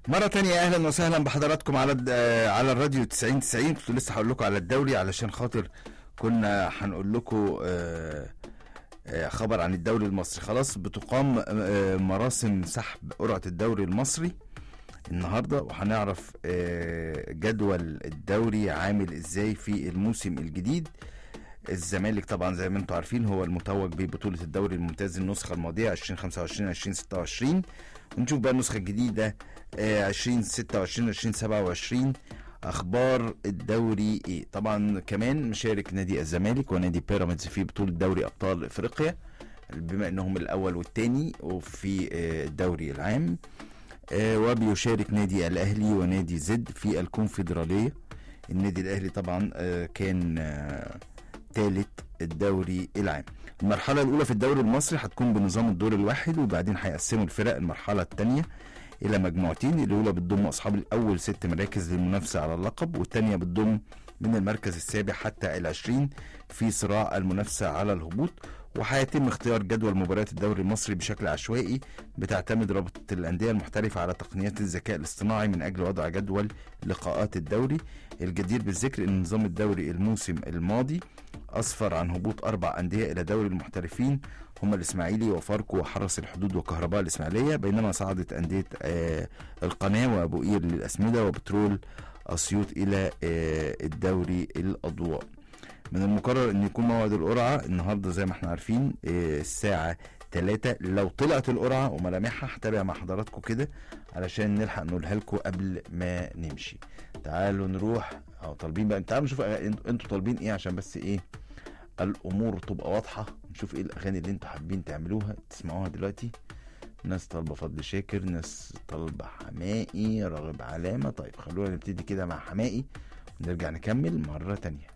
مرة تانية أهلا وسهلا بحضراتكم على الراديو 90. كنت لسه هقول لكم على الدوري علشان خاطر كنا هنقول لكم خبر عن الدوري المصري. خلاص بتقام مراسم سحب قرعة الدوري المصري النهاردة، وهنعرف جدول الدوري عامل ازاي في الموسم الجديد. الزمالك طبعا زي ما انتم عارفين هو المتوج ببطولة الدوري الممتاز النسخة الماضية 2025-2026، ونشوف بقى النسخة الجديدة 2026-2027. اخبار الدوري ايه؟ طبعا كمان مشارك نادي الزمالك ونادي بيراميدز في بطولة دوري ابطال افريقيا بما انهم الاول والثاني وفي الدوري العام، وبيشارك نادي الاهلي ونادي زد في الكونفدرالية. النادي الاهلي طبعا كان ثالث الدوري العام. المرحلة الأولى في الدوري المصري هتكون بنظام الدور الواحد، وبعدين هيقسموا الفرق المرحلة الثانية إلى مجموعتين. الأولى بتضم أصحاب الأول 6 مراكز للمنافسة على اللقب، والثانية بتضم من المركز السابع حتى 20 في صراع المنافسة على الهبوط. وهيتم اختيار جدول مباريات الدوري المصري بشكل عشوائي. بتعتمد رابطة الأندية المحترفة على تقنيات الذكاء الاصطناعي من أجل وضع جدول لقاءات الدوري. الجدير بالذكر أن نظام الدوري الموسم الماضي أسفر عن هبوط 4 أندية إلى دوري المحترفين، هم الإسماعيلي وفاركو وحرس الحدود وكهرباء الإسماعيلية، بينما صعدت أندية القناة وأبو قير للأسمدة وبترول أسيوط إلى الدوري الأضواء. من المقرر أن يكون موعد القرعة النهاردة زي ما احنا عارفين الساعة 3. لو طلعت القرعة وملامحها هتابع مع حضراتكم كده علشان نلحق نقولها لكم قبل ما نمشي. تعالوا نروح طالبين بقى، تعالوا نشوف انتوا طالبين ايه عشان بس ايه الامور تبقى واضحة. نشوف ايه الاغاني اللي انتوا حابين تعملوها تسمعوها دلوقتي. ناس طالبة فضل شاكر، ناس طالبة حماقي، راغب علامة. طيب خلونا نبتدي كده مع حماقي ونرجع نكمل مرة تانية.